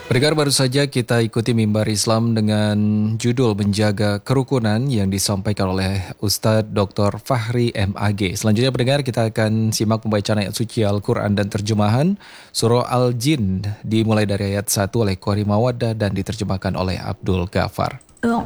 Pendengar, baru saja kita ikuti mimbar Islam dengan judul Menjaga Kerukunan yang disampaikan oleh Ustadz Dr. Fahri MAG. Selanjutnya pendengar, kita akan simak pembacaan ayat suci Al-Quran dan terjemahan Surah Al-Jin dimulai dari ayat 1 oleh Qori Mawaddah dan diterjemahkan oleh Abdul Ghafar.